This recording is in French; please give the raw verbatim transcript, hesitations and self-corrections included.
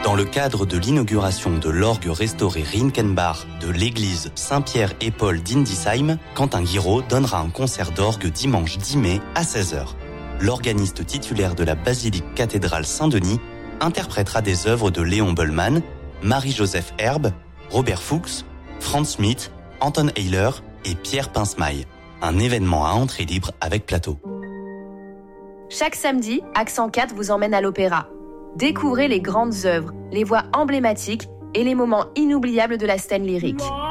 Dans le cadre de l'inauguration de l'orgue restauré Rinkenbach de l'église Saint-Pierre et Paul d'Indisheim, Quentin Guiraud donnera un concert d'orgue dimanche dix mai à seize heures. L'organiste titulaire de la basilique cathédrale Saint-Denis interprétera des œuvres de Léon Bollmann, Marie-Joseph Herbe, Robert Fuchs, Franz Schmidt, Anton Heiler et Pierre Pincemaille. Un événement à entrée libre avec plateau. Chaque samedi, Accent quatre vous emmène à l'opéra. Découvrez les grandes œuvres, les voix emblématiques et les moments inoubliables de la scène lyrique.